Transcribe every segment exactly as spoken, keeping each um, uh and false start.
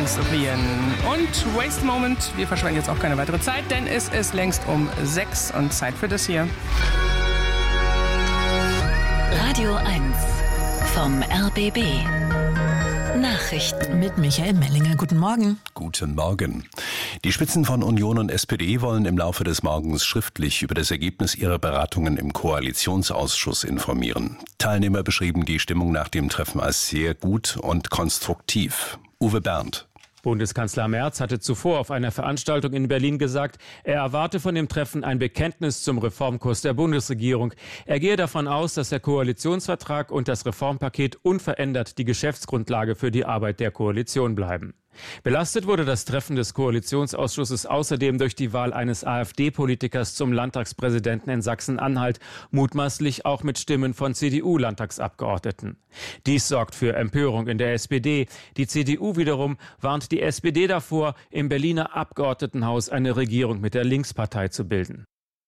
Sophian und Waste Moment. Wir verschwenden jetzt auch keine weitere Zeit, denn es ist längst um sechs und Zeit für das hier. Radio eins vom R B B. Nachrichten mit Michael Mellinger. Guten Morgen. Guten Morgen. Die Spitzen von Union und S P D wollen im Laufe des Morgens schriftlich über das Ergebnis ihrer Beratungen im Koalitionsausschuss informieren. Teilnehmer beschrieben die Stimmung nach dem Treffen als sehr gut und konstruktiv. Uwe Bernd. Bundeskanzler Merz hatte zuvor auf einer Veranstaltung in Berlin gesagt, er erwarte von dem Treffen ein Bekenntnis zum Reformkurs der Bundesregierung. Er gehe davon aus, dass der Koalitionsvertrag und das Reformpaket unverändert die Geschäftsgrundlage für die Arbeit der Koalition bleiben. Belastet wurde das Treffen des Koalitionsausschusses außerdem durch die Wahl eines AfD-Politikers zum Landtagspräsidenten in Sachsen-Anhalt, mutmaßlich auch mit Stimmen von C D U-Landtagsabgeordneten. Dies sorgt für Empörung in der S P D. Die C D U wiederum warnt die S P D davor, im Berliner Abgeordnetenhaus eine Regierung mit der Linkspartei zu bilden.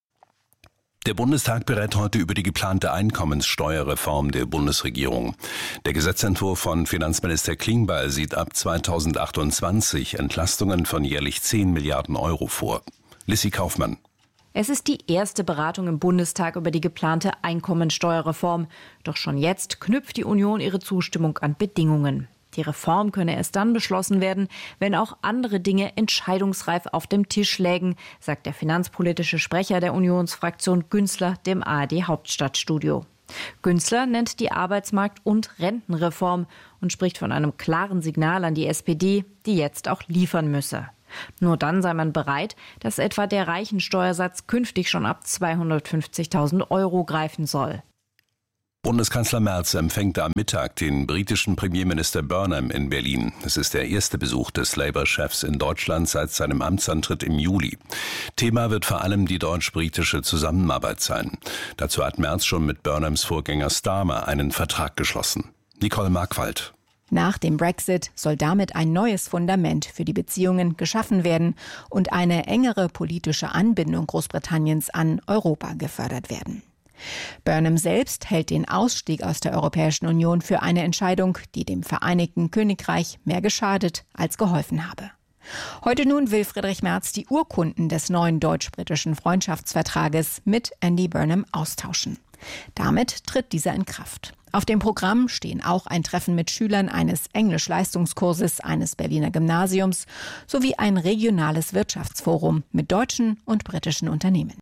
Der Bundestag berät heute über die geplante Einkommenssteuerreform der Bundesregierung. Der Gesetzentwurf von Finanzminister Klingbeil sieht ab zweitausendachtundzwanzig Entlastungen von jährlich zehn Milliarden Euro vor. Lissi Kaufmann. Es ist die erste Beratung im Bundestag über die geplante Einkommensteuerreform. Doch schon jetzt knüpft die Union ihre Zustimmung an Bedingungen. Die Reform könne erst dann beschlossen werden, wenn auch andere Dinge entscheidungsreif auf dem Tisch lägen, sagt der finanzpolitische Sprecher der Unionsfraktion Günzler dem A R D-Hauptstadtstudio. Günzler nennt die Arbeitsmarkt- und Rentenreform und spricht von einem klaren Signal an die S P D, die jetzt auch liefern müsse. Nur dann sei man bereit, dass etwa der Reichensteuersatz künftig schon ab zweihundertfünfzigtausend Euro greifen soll. Bundeskanzler Merz empfängt am Mittag den britischen Premierminister Burnham in Berlin. Es ist der erste Besuch des Labour-Chefs in Deutschland seit seinem Amtsantritt im Juli. Thema wird vor allem die deutsch-britische Zusammenarbeit sein. Dazu hat Merz schon mit Burnhams Vorgänger Starmer einen Vertrag geschlossen. Nicole Markwald. Nach dem Brexit soll damit ein neues Fundament für die Beziehungen geschaffen werden und eine engere politische Anbindung Großbritanniens an Europa gefördert werden. Burnham selbst hält den Ausstieg aus der Europäischen Union für eine Entscheidung, die dem Vereinigten Königreich mehr geschadet als geholfen habe. Heute nun will Friedrich Merz die Urkunden des neuen deutsch-britischen Freundschaftsvertrages mit Andy Burnham austauschen. Damit tritt dieser in Kraft. Auf dem Programm stehen auch ein Treffen mit Schülern eines Englisch-Leistungskurses eines Berliner Gymnasiums sowie ein regionales Wirtschaftsforum mit deutschen und britischen Unternehmen.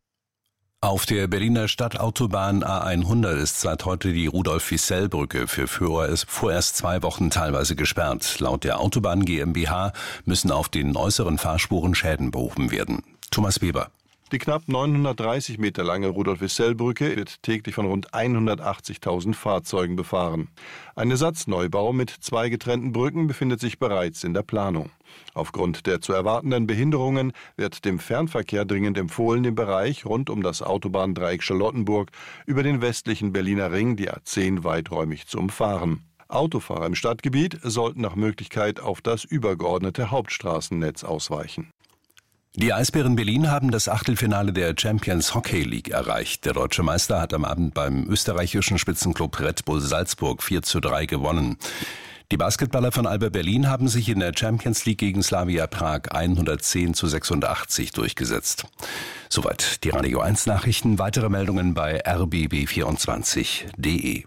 Auf der Berliner Stadtautobahn A hundert ist seit heute die Rudolf-Wissell-Brücke für vorerst zwei Wochen teilweise gesperrt. Laut der Autobahn GmbH müssen auf den äußeren Fahrspuren Schäden behoben werden. Thomas Weber. Die knapp neunhundertdreißig Meter lange Rudolf-Wissell-Brücke wird täglich von rund hundertachtzigtausend Fahrzeugen befahren. Ein Ersatzneubau mit zwei getrennten Brücken befindet sich bereits in der Planung. Aufgrund der zu erwartenden Behinderungen wird dem Fernverkehr dringend empfohlen, den Bereich rund um das Autobahndreieck Charlottenburg über den westlichen Berliner Ring, die A zehn, weiträumig zu umfahren. Autofahrer im Stadtgebiet sollten nach Möglichkeit auf das übergeordnete Hauptstraßennetz ausweichen. Die Eisbären Berlin haben das Achtelfinale der Champions Hockey League erreicht. Der deutsche Meister hat am Abend beim österreichischen Spitzenclub Red Bull Salzburg vier zu drei gewonnen. Die Basketballer von Alba Berlin haben sich in der Champions League gegen Slavia Prag hundertzehn zu sechsundachtzig durchgesetzt. Soweit die Radio eins Nachrichten. Weitere Meldungen bei r b b vierundzwanzig punkt d e.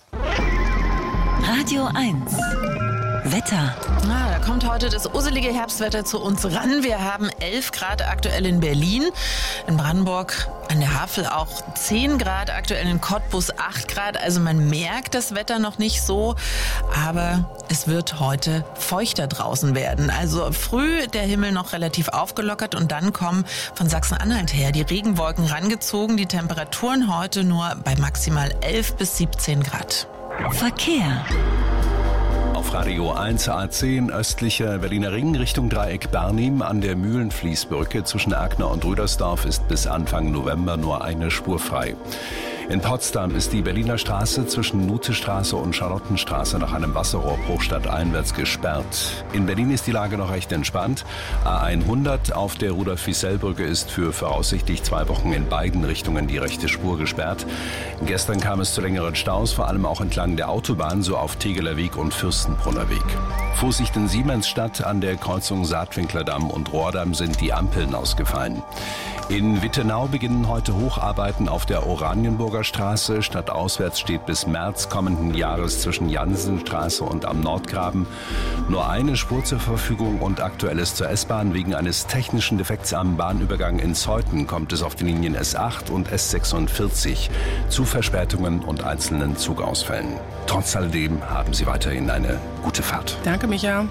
Radio eins. Wetter. Ah, da kommt heute das uselige Herbstwetter zu uns ran. Wir haben elf Grad aktuell in Berlin, in Brandenburg, an der Havel auch zehn Grad, aktuell in Cottbus acht Grad. Also man merkt das Wetter noch nicht so, aber es wird heute feuchter draußen werden. Also früh der Himmel noch relativ aufgelockert und dann kommen von Sachsen-Anhalt her die Regenwolken rangezogen. Die Temperaturen heute nur bei maximal elf bis siebzehn Grad. Verkehr. Auf Radio eins A zehn östlicher Berliner Ring Richtung Dreieck Barnim an der Mühlenfließbrücke zwischen Erkner und Rüdersdorf ist bis Anfang November nur eine Spur frei. In Potsdam ist die Berliner Straße zwischen Nuthestraße und Charlottenstraße nach einem Wasserrohrbruch stadteinwärts gesperrt. In Berlin ist die Lage noch recht entspannt. A hundert auf der Rudolf-Wissell-Brücke ist für voraussichtlich zwei Wochen in beiden Richtungen die rechte Spur gesperrt. Gestern kam es zu längeren Staus, vor allem auch entlang der Autobahn, so auf Tegeler Weg und Fürstenbrunner Weg. Vorsicht in Siemensstadt, an der Kreuzung Saatwinklerdamm und Rohrdamm sind die Ampeln ausgefallen. In Wittenau beginnen heute Hocharbeiten auf der Oranienburger Straße. Stadtauswärts steht bis März kommenden Jahres zwischen Jansenstraße und am Nordgraben nur eine Spur zur Verfügung und aktuelles zur S-Bahn. Wegen eines technischen Defekts am Bahnübergang in Zeuthen kommt es auf die Linien S acht und S sechsundvierzig zu Verspätungen und einzelnen Zugausfällen. Trotz alledem haben Sie weiterhin eine gute Fahrt. Danke, Micha.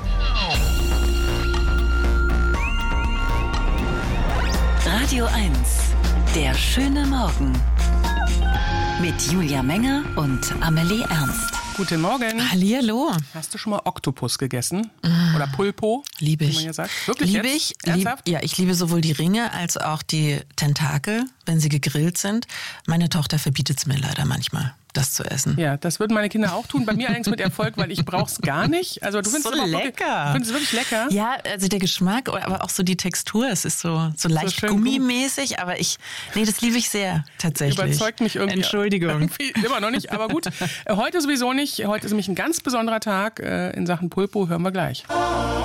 Radio eins, der schöne Morgen. Mit Julia Menger und Amelie Ernst. Guten Morgen. Hallihallo. Hast du schon mal Oktopus gegessen? Mm. Oder Pulpo? Liebe ich. Wie man ja sagt. Wirklich liebe jetzt? ich. Lieb, ja, ich liebe sowohl die Ringe als auch die Tentakel, wenn sie gegrillt sind. Meine Tochter verbietet es mir leider manchmal, das zu essen. Ja, das würden meine Kinder auch tun. Bei mir allerdings mit Erfolg, weil ich brauche es gar nicht. Also du findest so es lecker. Du findest es wirklich lecker? Ja, also der Geschmack, aber auch so die Textur. Es ist so, so leicht so gummimäßig, aber ich, nee, das liebe ich sehr, tatsächlich. Überzeugt mich irgendwie. Entschuldigung. Irgendwie immer noch nicht, aber gut. Heute sowieso nicht. Heute ist nämlich ein ganz besonderer Tag in Sachen Pulpo. Hören wir gleich.